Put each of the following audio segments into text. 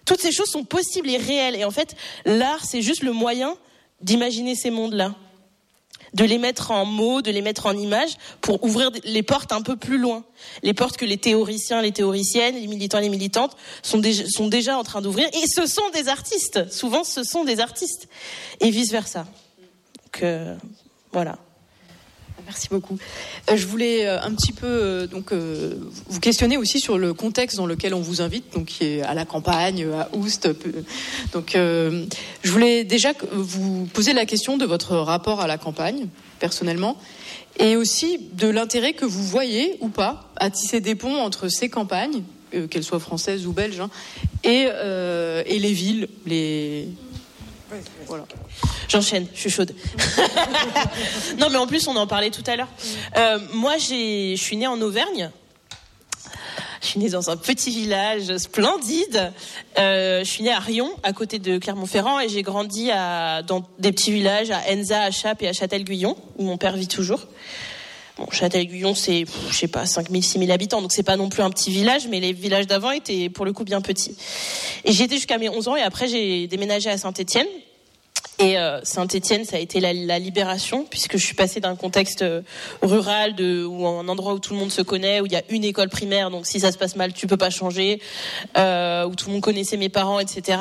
Toutes ces choses sont possibles et réelles. Et en fait, l'art, c'est juste le moyen d'imaginer ces mondes-là, de les mettre en mots, de les mettre en images, pour ouvrir les portes un peu plus loin. Les portes que les théoriciens, les théoriciennes, les militants, les militantes sont déjà en train d'ouvrir. Et ce sont des artistes. Souvent, ce sont des artistes. Et vice-versa. Donc, voilà. Merci beaucoup. Je voulais un petit peu vous questionner aussi sur le contexte dans lequel on vous invite, donc qui est à la campagne, à Oust. Donc, je voulais déjà vous poser la question de votre rapport à la campagne, personnellement, et aussi de l'intérêt que vous voyez ou pas à tisser des ponts entre ces campagnes, qu'elles soient françaises ou belges, et les villes, Voilà. J'enchaîne, je suis chaude. Non, mais en plus, on en parlait tout à l'heure. Moi, je suis née en Auvergne. Je suis née dans un petit village splendide. Je suis née à Rion, à côté de Clermont-Ferrand, et j'ai grandi dans des petits villages à Enza, à Chappes et à Châtel-Guyon, où mon père vit toujours. Bon, Châtel-Guyon, c'est, 5 000, 6 000 habitants, donc c'est pas non plus un petit village, mais les villages d'avant étaient, pour le coup, bien petits. Et j'y étais jusqu'à mes 11 ans, et après, j'ai déménagé à Saint-Étienne. Et Saint-Étienne, ça a été la libération, puisque je suis passée d'un contexte rural, ou un endroit où tout le monde se connaît, où il y a une école primaire, donc si ça se passe mal, tu peux pas changer, où tout le monde connaissait mes parents, etc.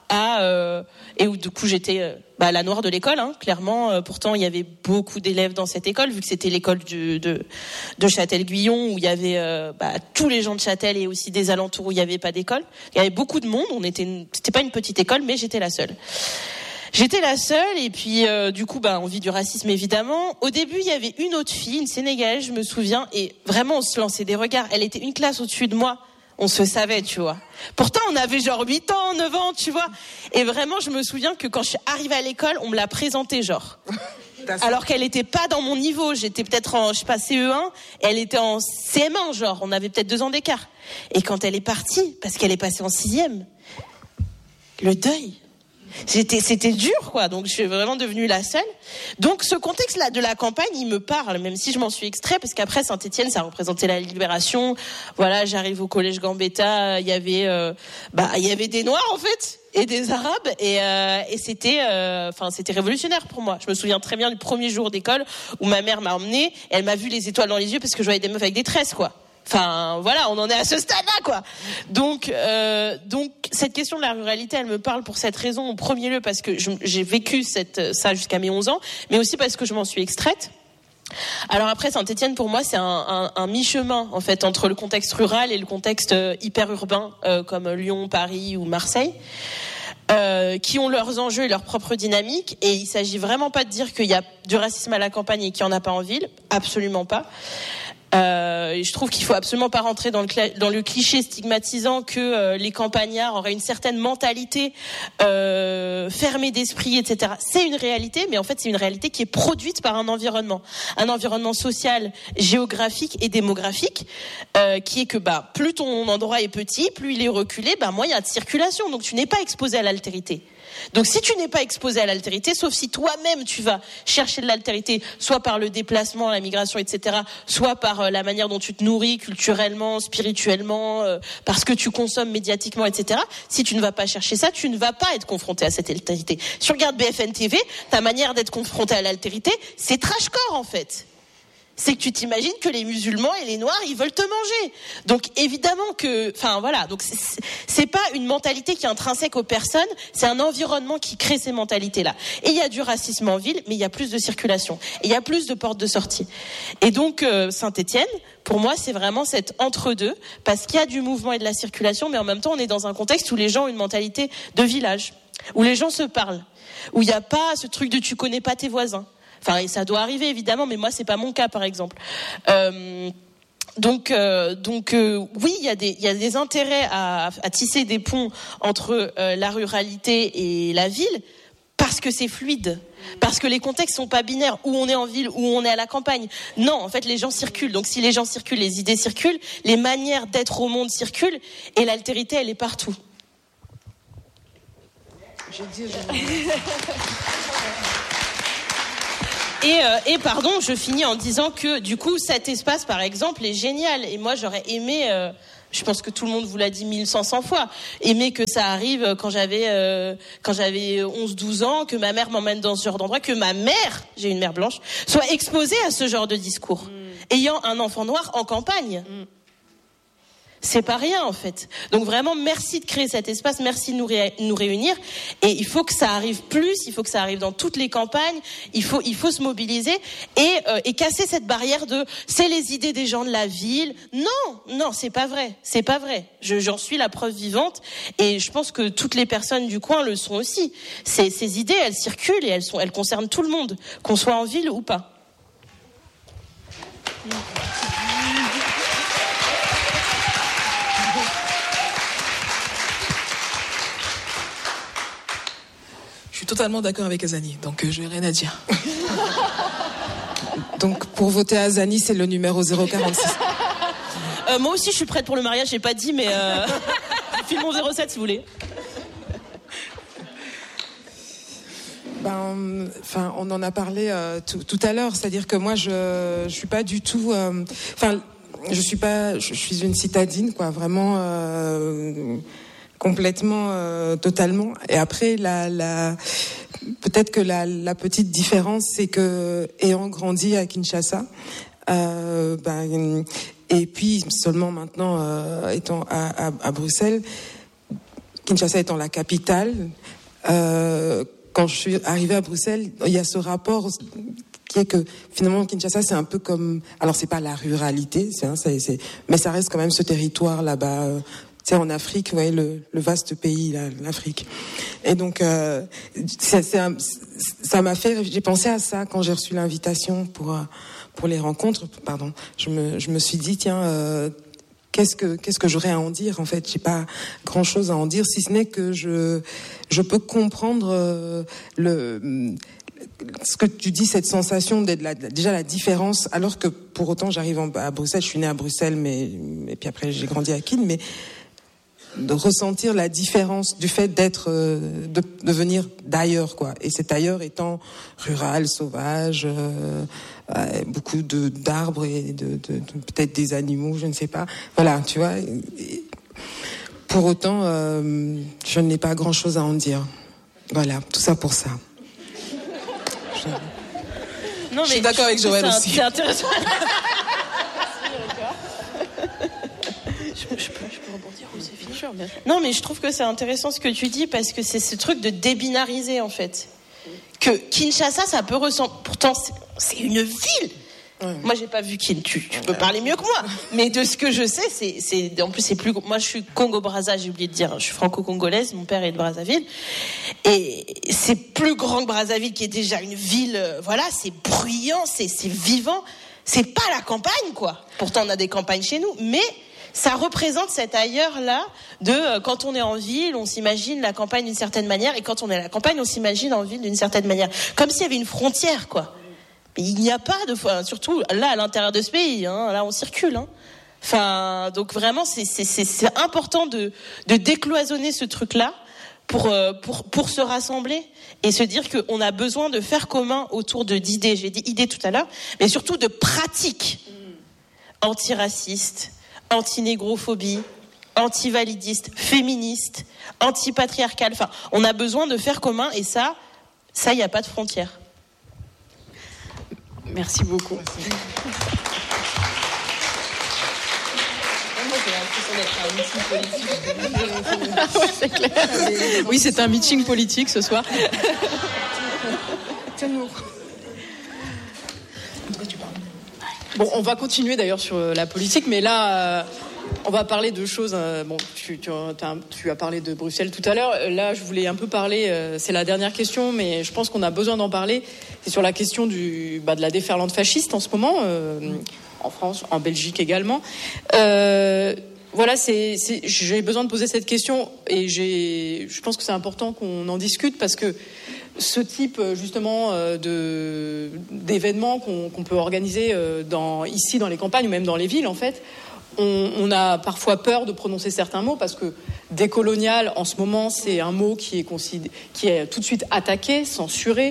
Et où du coup j'étais la noire de l'école, clairement. Pourtant, il y avait beaucoup d'élèves dans cette école, vu que c'était l'école de Châtel-Guyon, où il y avait tous les gens de Châtel et aussi des alentours où il y avait pas d'école. Il y avait beaucoup de monde. C'était pas une petite école, mais j'étais la seule. Et puis du coup on vit du racisme évidemment. Au début, il y avait une autre fille, une Sénégalaise, je me souviens, et vraiment on se lançait des regards. Elle était une classe au-dessus de moi. On se savait, tu vois. Pourtant, on avait genre 8 ans, 9 ans, tu vois. Et vraiment, je me souviens que quand je suis arrivée à l'école, on me l'a présentée genre. Alors qu'elle était pas dans mon niveau. J'étais peut-être en, CE1, et elle était en CM1, genre. On avait peut-être 2 ans d'écart. Et quand elle est partie, parce qu'elle est passée en 6e, le deuil. C'était dur, quoi. Donc, je suis vraiment devenue la seule. Donc, ce contexte-là de la campagne, il me parle, même si je m'en suis extrait, parce qu'après, Saint-Étienne, ça représentait la libération. Voilà, j'arrive au collège Gambetta, il y avait des Noirs, en fait, et des Arabes, et c'était révolutionnaire pour moi. Je me souviens très bien du premier jour d'école où ma mère m'a emmenée, et elle m'a vu les étoiles dans les yeux parce que je voyais des meufs avec des tresses, quoi. Enfin, voilà, on en est à ce stade-là, quoi. Donc, cette question de la ruralité, elle me parle pour cette raison, en premier lieu, parce que j'ai vécu ça jusqu'à mes 11 ans, mais aussi parce que je m'en suis extraite. Alors après, Saint-Étienne, pour moi, c'est un mi-chemin, en fait, entre le contexte rural et le contexte hyper urbain, comme Lyon, Paris ou Marseille. Qui ont leurs enjeux et leur propre dynamique, et il s'agit vraiment pas de dire qu'il y a du racisme à la campagne et qu'il y en a pas en ville, absolument pas. Je trouve qu'il faut absolument pas rentrer dans le cliché stigmatisant que les campagnards auraient une certaine mentalité fermée d'esprit, etc. C'est une réalité, mais en fait c'est une réalité qui est produite par un environnement social, géographique et démographique, qui est que plus ton endroit est petit, plus il est reculé, moins il y a de circulation, donc tu n'es pas exposé à l'altérité. Donc si tu n'es pas exposé à l'altérité, sauf si toi-même tu vas chercher de l'altérité, soit par le déplacement, la migration, etc., soit par la manière dont tu te nourris culturellement, spirituellement, parce que tu consommes médiatiquement, etc. Si tu ne vas pas chercher ça, tu ne vas pas être confronté à cette altérité. Si tu regardes BFM TV, ta manière d'être confronté à l'altérité, c'est trash-core en fait. C'est que tu t'imagines que les musulmans et les noirs, ils veulent te manger. Donc évidemment que, donc c'est pas une mentalité qui est intrinsèque aux personnes, c'est un environnement qui crée ces mentalités-là. Et il y a du racisme en ville, mais il y a plus de circulation, et il y a plus de portes de sortie. Et donc Saint-Étienne, pour moi, c'est vraiment cet entre-deux, parce qu'il y a du mouvement et de la circulation, mais en même temps, on est dans un contexte où les gens ont une mentalité de village, où les gens se parlent, où il n'y a pas ce truc de tu connais pas tes voisins. Enfin, et ça doit arriver évidemment, mais moi c'est pas mon cas par exemple. Donc oui, il y a des intérêts à tisser des ponts entre la ruralité et la ville, parce que c'est fluide, parce que les contextes sont pas binaires, où on est en ville, où on est à la campagne. Non, en fait les gens circulent. Donc si les gens circulent, les idées circulent, les manières d'être au monde circulent, et l'altérité elle est partout. Et pardon, je finis en disant que du coup cet espace par exemple est génial, et moi j'aurais aimé Je pense que tout le monde vous l'a dit 1500 fois. Aimer que ça arrive quand j'avais 11-12 ans, que ma mère m'emmène dans ce genre d'endroit, que ma mère, j'ai une mère blanche, soit exposée à ce genre de discours, ayant un enfant noir en campagne. C'est pas rien en fait. Donc vraiment merci de créer cet espace, merci de nous réunir, et il faut que ça arrive plus, il faut que ça arrive dans toutes les campagnes, il faut se mobiliser et casser cette barrière de c'est les idées des gens de la ville. Non, c'est pas vrai. J'en suis la preuve vivante, et je pense que toutes les personnes du coin le sont aussi. Ces idées, elles circulent et elles concernent tout le monde, qu'on soit en ville ou pas. Je suis totalement d'accord avec Azani, donc je n'ai rien à dire. Donc pour voter à Azani, c'est le numéro 046. Moi aussi, je suis prête pour le mariage, j'ai pas dit, mais file mon 07 si vous voulez. On en a parlé tout à l'heure, c'est-à-dire que moi, je suis pas du tout. Je suis une citadine, quoi, vraiment. Complètement, totalement. Et après, peut-être que la petite différence, c'est que ayant grandi à Kinshasa, et puis seulement maintenant étant à Bruxelles, Kinshasa étant la capitale, quand je suis arrivée à Bruxelles, il y a ce rapport qui est que finalement Kinshasa c'est un peu comme, alors c'est pas la ruralité, mais ça reste quand même ce territoire là-bas. En Afrique, vous voyez, le vaste pays, l'Afrique. Et donc, ça m'a fait, j'ai pensé à ça quand j'ai reçu l'invitation pour les rencontres. Pardon. Je me suis dit, tiens, qu'est-ce que j'aurais à en dire, en fait? J'ai pas grand chose à en dire, si ce n'est que je peux comprendre, ce que tu dis, cette sensation d'être déjà la différence, alors que pour autant j'arrive à Bruxelles, je suis née à Bruxelles, et puis après j'ai grandi à Keene, mais de ressentir la différence du fait d'être, de venir d'ailleurs, quoi. Et cet ailleurs étant rural, sauvage, beaucoup d'arbres et de peut-être des animaux, je ne sais pas. Voilà, tu vois. Pour autant, je n'ai pas grand-chose à en dire. Voilà, tout ça pour ça. Non, mais je suis d'accord avec Joël aussi. C'est intéressant. Je peux rebondir ou c'est fini? Non, mais je trouve que c'est intéressant ce que tu dis, parce que c'est ce truc de débinariser, en fait. Que Kinshasa, ça peut ressembler. Pourtant, c'est une ville. Moi, j'ai pas vu Kin. Tu peux parler mieux que moi. Mais de ce que je sais, en plus, c'est plus. Moi, je suis Congo-Brazza, j'ai oublié de dire. Je suis franco-congolaise. Mon père est de Brazzaville. Et c'est plus grand que Brazzaville, qui est déjà une ville. Voilà, c'est bruyant, c'est vivant. C'est pas la campagne, quoi. Pourtant, on a des campagnes chez nous. Mais ça représente cet ailleurs-là de quand on est en ville, on s'imagine la campagne d'une certaine manière, et quand on est à la campagne, on s'imagine en ville d'une certaine manière. Comme s'il y avait une frontière, quoi. Mais il n'y a pas de... Surtout là, à l'intérieur de ce pays, hein, là, on circule. Hein. Enfin, donc vraiment, c'est important de décloisonner ce truc-là pour se rassembler et se dire qu'on a besoin de faire commun autour d'idées. J'ai dit idées tout à l'heure, mais surtout de pratiques antiracistes, anti-négrophobie, anti-validiste, féministe, anti-patriarcale. Enfin, on a besoin de faire commun, et ça, il n'y a pas de frontières. Merci beaucoup. Merci. Ouais, c'est clair. Oui, c'est un meeting politique ce soir. Bon, on va continuer d'ailleurs sur la politique, mais là, on va parler de choses. Bon, tu as parlé de Bruxelles tout à l'heure. Là, je voulais un peu parler. C'est la dernière question, mais je pense qu'on a besoin d'en parler. C'est sur la question de la déferlante fasciste en ce moment, en France, en Belgique également. Voilà, j'ai besoin de poser cette question, et je pense que c'est important qu'on en discute, parce que ce type justement d'événements qu'on peut organiser ici dans les campagnes ou même dans les villes, en fait, on a parfois peur de prononcer certains mots parce que décolonial, en ce moment, c'est un mot qui est tout de suite attaqué, censuré.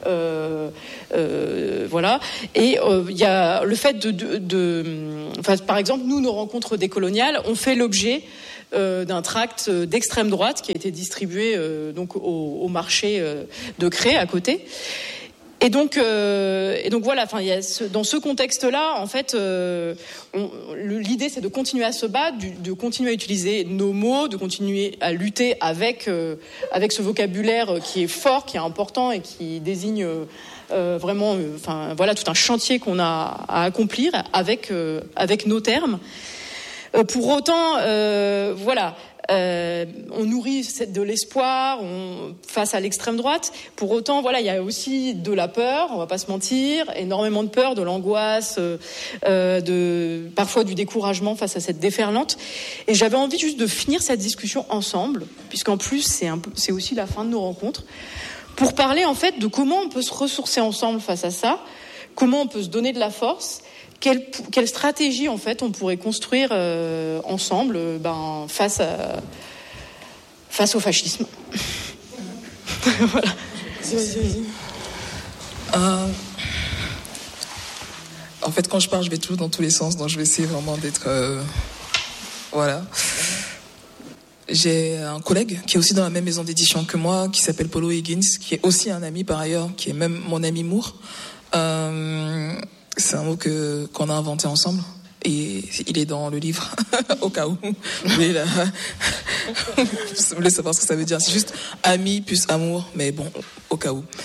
Voilà. Et il y a le fait par exemple, nous, nos rencontres décoloniales ont fait l'objet d'un tract d'extrême droite qui a été distribué donc au marché de Cré à côté. Et donc voilà. Enfin, dans ce contexte-là, en fait, l'idée c'est de continuer à se battre, de continuer à utiliser nos mots, de continuer à lutter avec ce vocabulaire qui est fort, qui est important et qui désigne vraiment, enfin voilà, tout un chantier qu'on a à accomplir avec nos termes. Pour autant, voilà. On nourrit de l'espoir face à l'extrême droite. Pour autant, voilà, il y a aussi de la peur, on va pas se mentir, énormément de peur, de l'angoisse, parfois du découragement face à cette déferlante. Et j'avais envie juste de finir cette discussion ensemble, puisqu'en plus c'est aussi la fin de nos rencontres, pour parler en fait de comment on peut se ressourcer ensemble face à ça, comment on peut se donner de la force. Quelle stratégie en fait on pourrait construire ensemble face au fascisme. Voilà. Vas-y. En fait, quand je parle, je vais toujours dans tous les sens, donc je vais essayer vraiment d'être... Voilà. J'ai un collègue qui est aussi dans la même maison d'édition que moi, qui s'appelle Polo Higgins, qui est aussi un ami par ailleurs, qui est même mon ami Moore. C'est un mot qu'on a inventé ensemble et il est dans le livre au cas où vous voulez savoir ce que ça veut dire. C'est juste ami plus amour, mais bon, au cas où.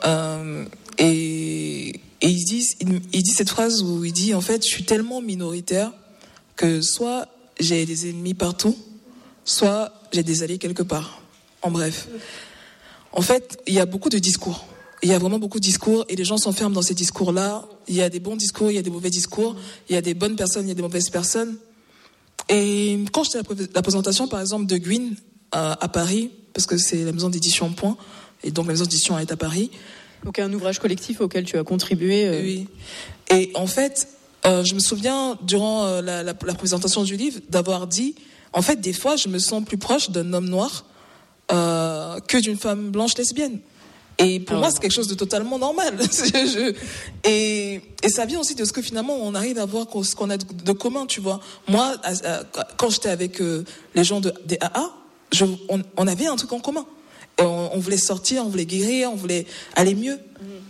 Et il dit cette phrase où il dit en fait, je suis tellement minoritaire que soit j'ai des ennemis partout, soit j'ai des alliés quelque part. En bref, en fait, il y a beaucoup de discours. Il y a vraiment beaucoup de discours et les gens s'enferment dans ces discours-là. Il y a des bons discours, il y a des mauvais discours, il y a des bonnes personnes, il y a des mauvaises personnes. Et quand j'étais à la présentation, par exemple, de Gwyn à Paris, parce que c'est la maison d'édition Point, et donc la maison d'édition est à Paris. Donc un ouvrage collectif auquel tu as contribué. Oui. Et en fait, je me souviens, durant la présentation du livre, d'avoir dit, en fait, des fois, je me sens plus proche d'un homme noir que d'une femme blanche lesbienne. Et pour moi, c'est quelque chose de totalement normal. Et ça vient aussi de ce que finalement, on arrive à voir ce qu'on a de commun, tu vois. Moi, quand j'étais avec les gens des AA, on avait un truc en commun. Et on voulait sortir, on voulait guérir, on voulait aller mieux.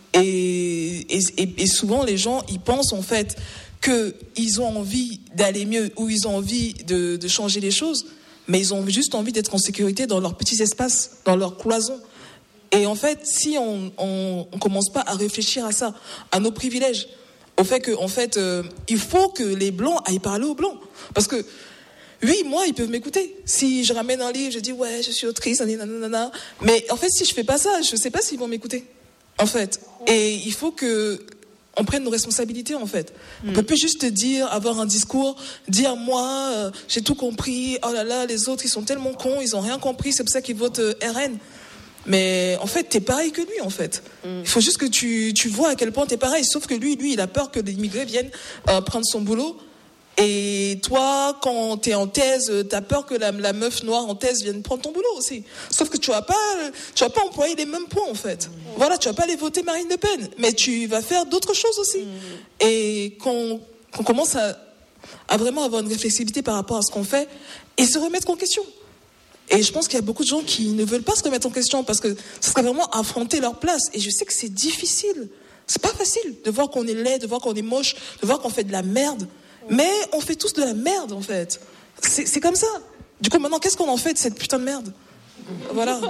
Et souvent, les gens, ils pensent en fait qu'ils ont envie d'aller mieux ou ils ont envie de changer les choses, mais ils ont juste envie d'être en sécurité dans leurs petits espaces, dans leurs cloisons. Et en fait, si on commence pas à réfléchir à ça, à nos privilèges, au fait que, en fait, il faut que les blancs aillent parler aux blancs, parce que oui, moi, ils peuvent m'écouter. Si je ramène un livre, je dis ouais, je suis autrice, nanana. Mais en fait, si je fais pas ça, je sais pas s'ils vont m'écouter. En fait, et il faut que on prenne nos responsabilités, en fait. On peut plus juste avoir un discours, dire moi, j'ai tout compris. Oh là là, les autres, ils sont tellement cons, ils ont rien compris. C'est pour ça qu'ils votent RN. Mais en fait, t'es pareil que lui, en fait. Il faut juste que tu vois à quel point t'es pareil. Sauf que lui, il a peur que les immigrés viennent prendre son boulot. Et toi, quand t'es en thèse, t'as peur que la meuf noire en thèse vienne prendre ton boulot aussi. Sauf que tu vas pas employer les mêmes points, en fait. Voilà, tu vas pas aller voter Marine Le Pen. Mais tu vas faire d'autres choses aussi. Et qu'on commence à vraiment avoir une réflexivité par rapport à ce qu'on fait et se remettre en question. Et je pense qu'il y a beaucoup de gens qui ne veulent pas se remettre en question parce que ça serait vraiment affronter leur place. Et je sais que c'est difficile. C'est pas facile de voir qu'on est laid, de voir qu'on est moche, de voir qu'on fait de la merde. Mais on fait tous de la merde, en fait. C'est comme ça. Du coup, maintenant, qu'est-ce qu'on en fait de cette putain de merde ? Voilà.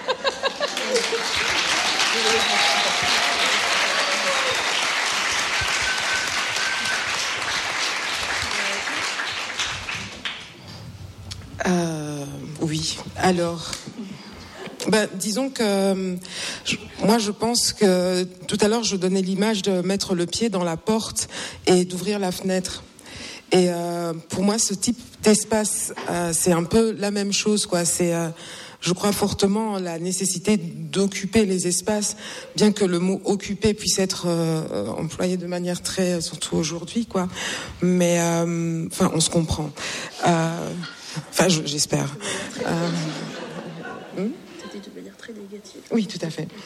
Oui. Alors, disons que moi, je pense que tout à l'heure, je donnais l'image de mettre le pied dans la porte et d'ouvrir la fenêtre. Et pour moi, ce type d'espace, c'est un peu la même chose, quoi. C'est je crois fortement en la nécessité d'occuper les espaces, bien que le mot occuper puisse être employé de manière très, surtout aujourd'hui, quoi. Mais enfin, on se comprend. Enfin, j'espère. C'était de manière très négative. Oui, tout à fait.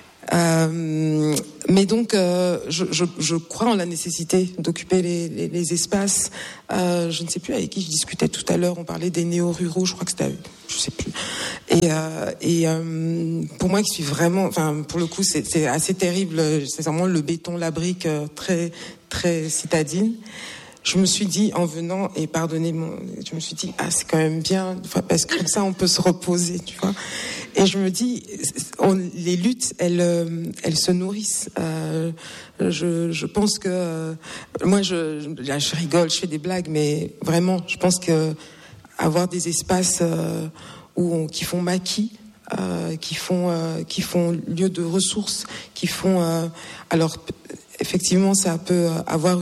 Mais donc, je crois en la nécessité d'occuper les espaces. Je ne sais plus avec qui je discutais tout à l'heure. On parlait des néo-ruraux. Je crois que c'était, je sais plus. Et pour moi, qui suis vraiment, enfin, pour le coup, c'est assez terrible. C'est vraiment le béton, la brique, très, très citadine. Je me suis dit, en venant, et je me suis dit, c'est quand même bien, parce que comme ça, on peut se reposer, tu vois. Et je me dis, les luttes, elles se nourrissent. Je pense que, moi, je rigole, je fais des blagues, mais vraiment, je pense que avoir des espaces qui font maquis, qui font lieu de ressources, alors effectivement, ça peut avoir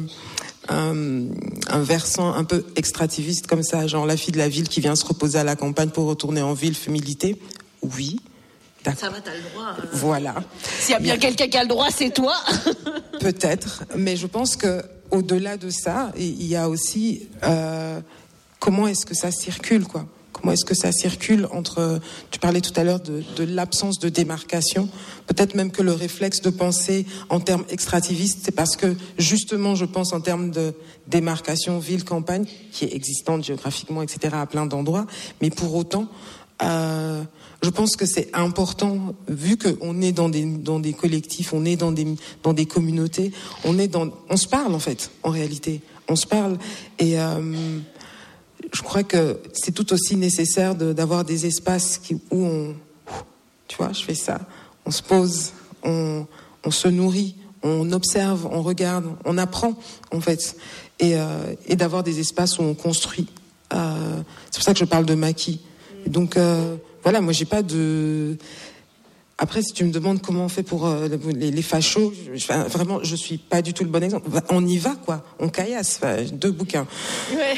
un versant un peu extractiviste comme ça, genre la fille de la ville qui vient se reposer à la campagne pour retourner en ville, fait militer. Oui, d'accord. Ça va, t'as le droit. Voilà. S'il y a bien quelqu'un qui a le droit, c'est toi. Peut-être, mais je pense que au-delà de ça, il y a aussi comment est-ce que ça circule, quoi. Comment est-ce que ça circule entre... Tu parlais tout à l'heure de l'absence de démarcation. Peut-être même que le réflexe de penser en termes extractivistes, c'est parce que, justement, je pense en termes de démarcation ville-campagne, qui est existante géographiquement, etc., à plein d'endroits. Mais pour autant, je pense que c'est important, vu qu'on est dans des collectifs, on est dans des communautés, on se parle, en fait, en réalité. On se parle. Et... je crois que c'est tout aussi nécessaire d'avoir des espaces où tu vois, je fais ça, on se pose, on se nourrit, on observe, on regarde, on apprend, en fait, et d'avoir des espaces où on construit. C'est pour ça que je parle de maquis. Donc, voilà, moi, j'ai pas de... Après, si tu me demandes comment on fait pour les fachos, vraiment, je suis pas du tout le bon exemple. On y va, quoi. On caillasse. 2 bouquins. Ouais.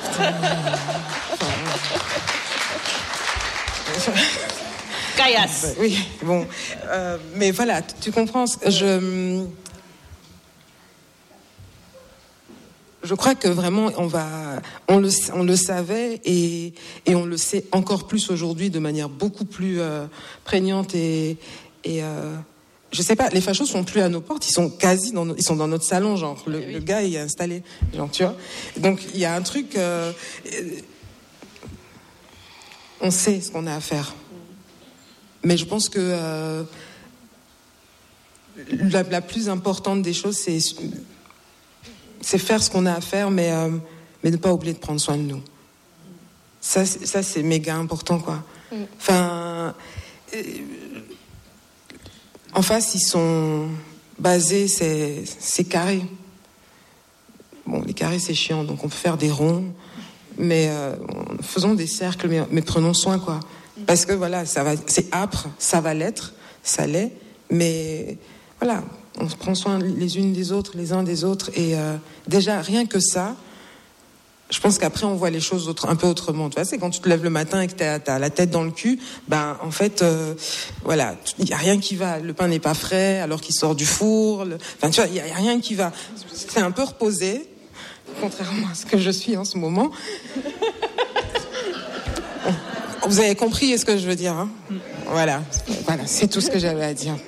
Caillasse. Oui, bon. Mais voilà, tu comprends. Je crois que vraiment, on le savait et on le sait encore plus aujourd'hui de manière beaucoup plus prégnante et je sais pas, les fachos sont plus à nos portes, ils sont dans notre salon, genre le gars il est installé, genre tu vois. Donc il y a un truc, on sait ce qu'on a à faire, mais je pense que la plus importante des choses, c'est faire ce qu'on a à faire, mais ne pas oublier de prendre soin de nous. Ça c'est méga important, quoi. Enfin, en face, ils sont basés, c'est carré. Bon, les carrés, c'est chiant, donc on peut faire des ronds, mais faisons des cercles, mais prenons soin, quoi. Parce que voilà, c'est âpre, ça va l'être, ça l'est, mais voilà. On se prend soin les unes des autres, les uns des autres. Et déjà, rien que ça, je pense qu'après, on voit les choses un peu autrement. Tu vois, c'est quand tu te lèves le matin et que t'as la tête dans le cul, ben, en fait, voilà, il n'y a rien qui va. Le pain n'est pas frais alors qu'il sort du four. Enfin, tu vois, il n'y a rien qui va. C'est un peu reposé, contrairement à ce que je suis en ce moment. Vous avez compris ce que je veux dire, hein ? Voilà, c'est tout ce que j'avais à dire.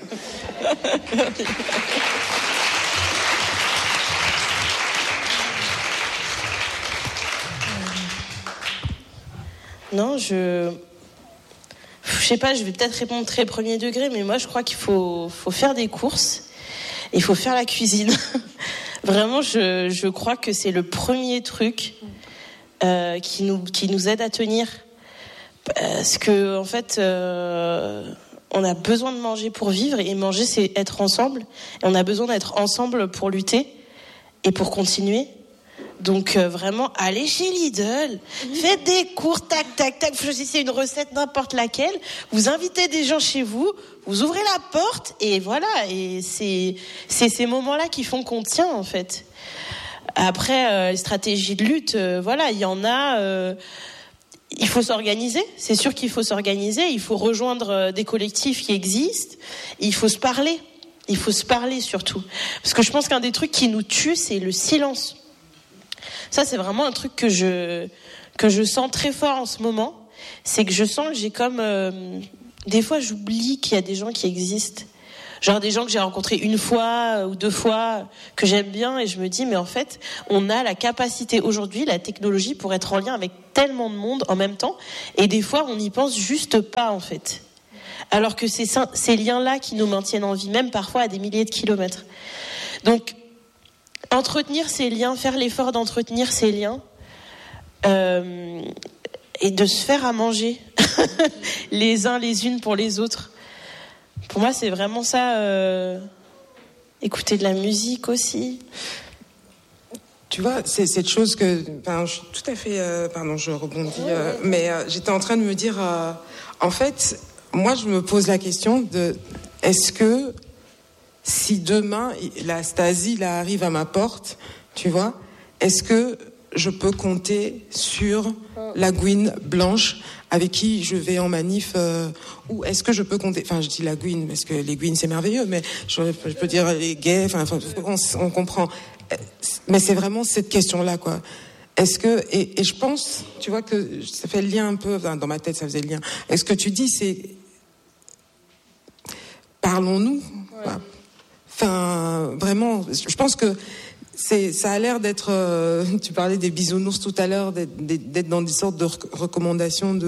Non, je sais pas, je vais peut-être répondre très premier degré, mais moi je crois qu'il faut faire des courses et il faut faire la cuisine. Vraiment, je crois que c'est le premier truc qui nous aide à tenir. Parce que en fait, on a besoin de manger pour vivre, et manger, c'est être ensemble. Et on a besoin d'être ensemble pour lutter et pour continuer. Donc vraiment, allez chez Lidl, faites des courses, tac, tac, tac, choisissez une recette, n'importe laquelle, vous invitez des gens chez vous, vous ouvrez la porte, et voilà. Et c'est ces moments-là qui font qu'on tient, en fait. Après, les stratégies de lutte, voilà, il y en a... il faut s'organiser. C'est sûr qu'il faut s'organiser. Il faut rejoindre des collectifs qui existent. Il faut se parler. Il faut se parler surtout. Parce que je pense qu'un des trucs qui nous tue, c'est le silence. Ça, c'est vraiment un truc que je sens très fort en ce moment. C'est que je sens que j'ai comme... des fois, j'oublie qu'il y a des gens qui existent. Genre des gens que j'ai rencontrés une fois ou 2 fois, que j'aime bien, et je me dis, mais en fait, on a la capacité aujourd'hui, la technologie, pour être en lien avec tellement de monde en même temps, et des fois, on n'y pense juste pas, en fait. Alors que c'est ces liens-là qui nous maintiennent en vie, même parfois à des milliers de kilomètres. Donc, entretenir ces liens, faire l'effort d'entretenir ces liens, et de se faire à manger, les uns les unes pour les autres. Pour moi, c'est vraiment ça. Écouter de la musique aussi. Tu vois, c'est cette chose que... je suis tout à fait... pardon, je rebondis. Mais j'étais en train de me dire... en fait, moi, je me pose la question de... Est-ce que si demain, la Stasi là, arrive à ma porte, tu vois, est-ce que je peux compter sur la Gouine blanche avec qui je vais en manif, ou est-ce que je peux compter, enfin je dis la Gouine parce que les Gouines c'est merveilleux, mais je peux dire les gays, on comprend, mais c'est vraiment cette question-là, quoi. Est-ce que, et je pense, tu vois, que ça fait le lien un peu, dans ma tête ça faisait le lien, est-ce que tu dis c'est parlons-nous, quoi. Enfin vraiment, je pense que ça a l'air d'être... tu parlais des bisounours tout à l'heure, d'être dans des sortes de recommandations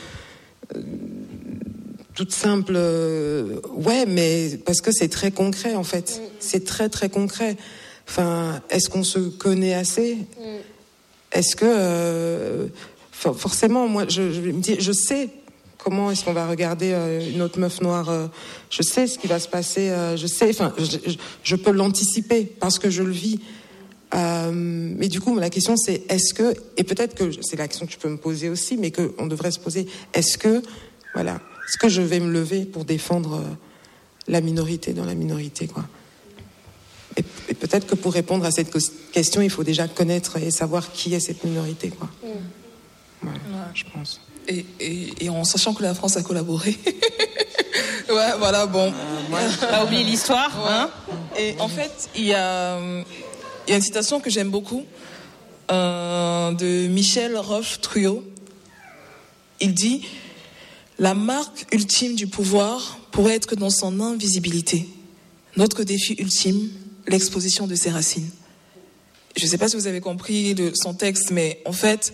toutes simples. Ouais, mais parce que c'est très concret, en fait. C'est très, très concret. Enfin, est-ce qu'on se connaît assez ? Est-ce que... forcément, moi, je me dis, je sais comment est-ce qu'on va regarder une autre meuf noire. Je sais ce qui va se passer. Je sais... Enfin, je peux l'anticiper parce que je le vis. Mais du coup, la question c'est est-ce que, et peut-être que c'est la question que tu peux me poser aussi, mais qu'on devrait se poser, est-ce que je vais me lever pour défendre la minorité dans la minorité, quoi. Et peut-être que pour répondre à cette question, il faut déjà connaître et savoir qui est cette minorité, quoi. Voilà, je pense. Et en sachant que la France a collaboré. Ouais, voilà, bon. Pas oublier l'histoire, hein. Et en fait, il y a une citation que j'aime beaucoup de Michel Roche-Truot. Il dit « La marque ultime du pouvoir pourrait être dans son invisibilité. Notre défi ultime, l'exposition de ses racines. » Je ne sais pas si vous avez compris son texte, mais en fait,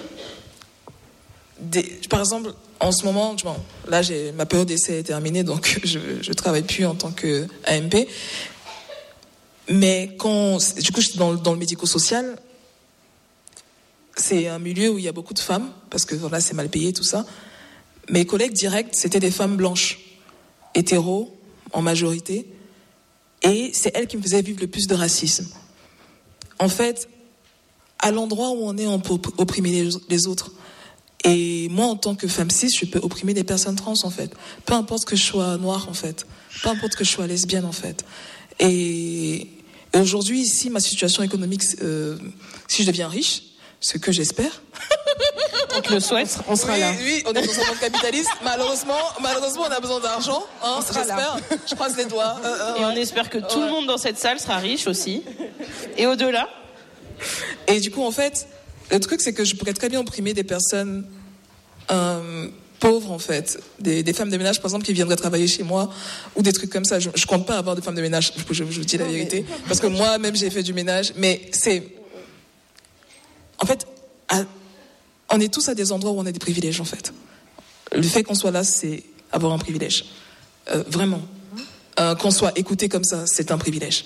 par exemple, en ce moment, là, ma période d'essai est terminée, donc je ne travaille plus en tant qu'AMP. Mais du coup, je suis dans le médico-social. C'est un milieu où il y a beaucoup de femmes, parce que voilà, c'est mal payé, tout ça. Mes collègues directs, c'était des femmes blanches, hétéros, en majorité. Et c'est elles qui me faisaient vivre le plus de racisme. En fait, à l'endroit où on est, on peut opprimer les autres. Et moi, en tant que femme cis, je peux opprimer des personnes trans, en fait. Peu importe que je sois noire, en fait. Peu importe que je sois lesbienne, en fait. Et aujourd'hui, ici, ma situation économique, si je deviens riche, ce que j'espère. On te le souhaite. On sera là. Oui, on est dans un monde capitaliste. Malheureusement, on a besoin d'argent. Hein, j'espère. Je croise les doigts. Et on espère que tout le monde dans cette salle sera riche aussi. Et au-delà. Et du coup, en fait, le truc, c'est que je pourrais très bien opprimer des personnes pauvres, en fait. Des femmes de ménage, par exemple, qui viendraient travailler chez moi, ou des trucs comme ça. Je compte pas avoir de femmes de ménage, je vous dis la vérité. Parce que moi-même, j'ai fait du ménage. Mais c'est... En fait, on est tous à des endroits où on a des privilèges, en fait. Le fait qu'on soit là, c'est avoir un privilège. Vraiment. Qu'on soit écouté comme ça, c'est un privilège.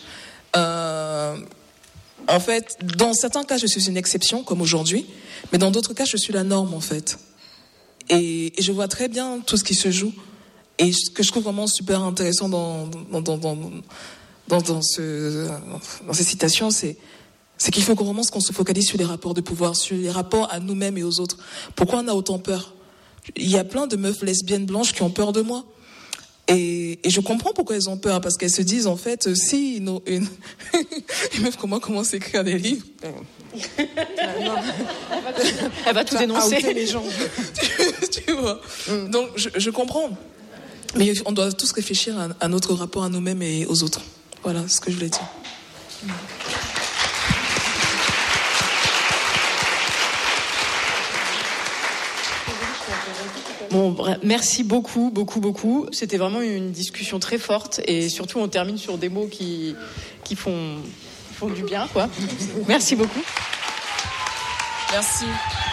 En fait, dans certains cas, je suis une exception, comme aujourd'hui, mais dans d'autres cas, je suis la norme, en fait. Et je vois très bien tout ce qui se joue. Et ce que je trouve vraiment super intéressant dans ces citations, c'est qu'il faut qu'on se focalise sur les rapports de pouvoir, sur les rapports à nous-mêmes et aux autres. Pourquoi on a autant peur ? Il y a plein de meufs lesbiennes blanches qui ont peur de moi. Et je comprends pourquoi elles ont peur, parce qu'elles se disent, en fait, si une meuf comme moi commence à écrire des livres, elle va tout dénoncer. Les gens. tu vois. Donc, je comprends. Mais on doit tous réfléchir à notre rapport à nous-mêmes et aux autres. Voilà ce que je voulais dire. Bon, merci beaucoup. C'était vraiment une discussion très forte et surtout on termine sur des mots qui font du bien, quoi. Merci beaucoup. Merci.